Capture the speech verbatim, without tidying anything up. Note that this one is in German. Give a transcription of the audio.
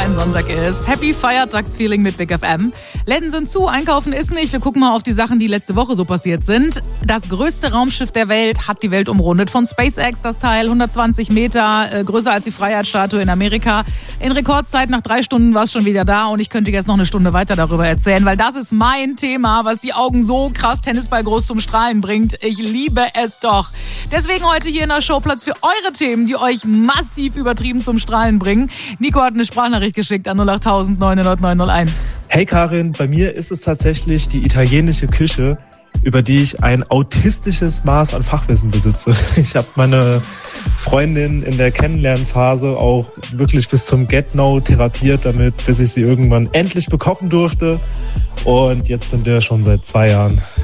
ein Sonntag ist. Happy Feiertagsfeeling mit Big F M. Läden sind zu, einkaufen ist nicht. Wir gucken mal auf die Sachen, die letzte Woche so passiert sind. Das größte Raumschiff der Welt hat die Welt umrundet. Von SpaceX das Teil, hundertzwanzig Meter, äh, größer als die Freiheitsstatue in Amerika. In Rekordzeit, nach drei Stunden war es schon wieder da und ich könnte jetzt noch eine Stunde weiter darüber erzählen, weil das ist mein Thema, was die Augen so krass Tennisball groß zum Strahlen bringt. Ich liebe es doch. Deswegen heute hier in der Show Platz für eure Themen, die euch massiv übertrieben zum Strahlen bringen. Nico hat eine Sprachnachricht geschickt an null acht neun null null neun null eins. Hey Karin, bei mir ist es tatsächlich die italienische Küche, über die ich ein autistisches Maß an Fachwissen besitze. Ich habe meine Freundin in der Kennenlernphase auch wirklich bis zum Get-No therapiert damit, bis ich sie irgendwann endlich bekochen durfte. Und jetzt sind wir schon seit zwei Jahren